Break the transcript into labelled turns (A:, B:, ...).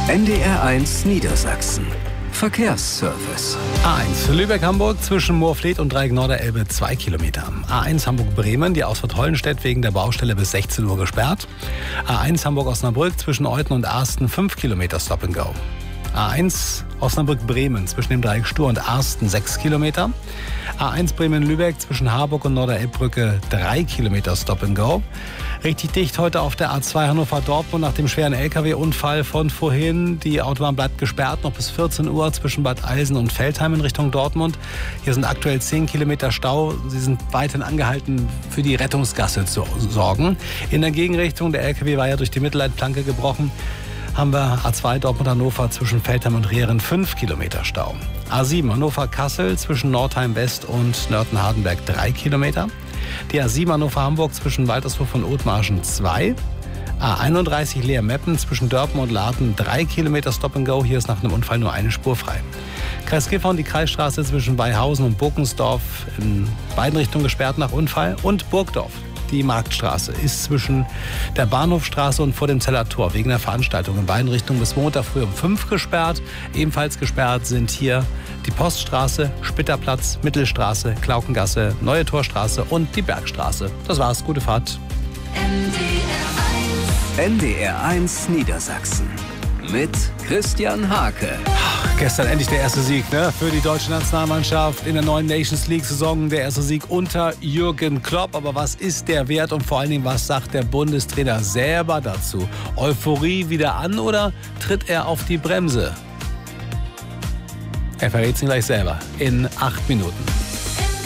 A: NDR1 Niedersachsen. Verkehrsservice.
B: A1 Lübeck-Hamburg zwischen Moorfleet und Dreieck-Norderelbe 2 Kilometer. A1 Hamburg-Bremen, die Ausfahrt Hollenstedt wegen der Baustelle bis 16 Uhr gesperrt. A1 Hamburg-Osnabrück zwischen Euthen und Arsten 5 Kilometer Stop and Go. A1 Osnabrück-Bremen zwischen dem Dreieck Stur und Arsten 6 Kilometer. A1 Bremen-Lübeck zwischen Harburg und Norderelbbrücke 3 Kilometer Stop and Go. Richtig dicht heute auf der A2 Hannover-Dortmund nach dem schweren LKW-Unfall von vorhin. Die Autobahn bleibt gesperrt noch bis 14 Uhr zwischen Bad Eilsen und Veltheim in Richtung Dortmund. Hier sind aktuell 10 Kilometer Stau. Sie sind weiterhin angehalten, für die Rettungsgasse zu sorgen. In der Gegenrichtung, der LKW war ja durch die Mittelleitplanke gebrochen, haben wir A2 Dortmund-Hannover zwischen Veltheim und Rehren 5 Kilometer Stau. A7 Hannover-Kassel zwischen Nordheim West und Nörten-Hardenberg 3 Kilometer. Die A7 Hannover-Hamburg zwischen Waltershof und Othmarschen 2. A31 Leer-Meppen zwischen Dörpen und Laarten 3 Kilometer Stop and Go. Hier ist nach einem Unfall nur eine Spur frei. Kreis Gifhorn, die Kreisstraße zwischen Weihausen und Burkensdorf in beiden Richtungen gesperrt nach Unfall. Und Burgdorf. Die Marktstraße ist zwischen der Bahnhofstraße und vor dem Zeller Tor wegen der Veranstaltung in beiden Richtungen bis Montag früh um 5 gesperrt. Ebenfalls gesperrt sind hier die Poststraße, Spitterplatz, Mittelstraße, Klaukengasse, Neue Torstraße und die Bergstraße. Das war's. Gute Fahrt.
A: NDR1 Niedersachsen. Mit Christian Hake.
B: Gestern endlich der erste Sieg, ne, für die deutsche Nationalmannschaft in der neuen Nations League-Saison. Der erste Sieg unter Jürgen Klopp. Aber was ist der Wert und vor allen Dingen, was sagt der Bundestrainer selber dazu? Euphorie wieder an oder tritt er auf die Bremse? Er verrät es gleich selber in 8 Minuten.